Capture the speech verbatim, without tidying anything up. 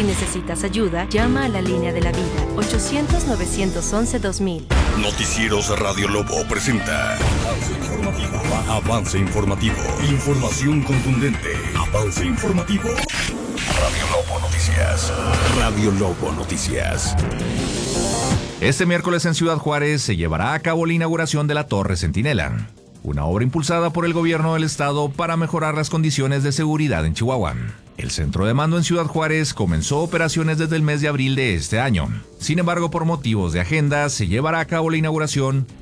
Si necesitas ayuda, llama a la línea de la vida, ochocientos, novecientos once, dos mil. Noticieros Radio Lobo presenta Avance Informativo. Avance Informativo. Información contundente. Avance Informativo. Radio Lobo Noticias. Radio Lobo Noticias. Este miércoles en Ciudad Juárez se llevará a cabo la inauguración de la Torre Centinela, una obra impulsada por el gobierno del estado para mejorar las condiciones de seguridad en Chihuahua. El centro de mando en Ciudad Juárez comenzó operaciones desde el mes de abril de este año. Sin embargo, por motivos de agenda, se llevará a cabo la inauguración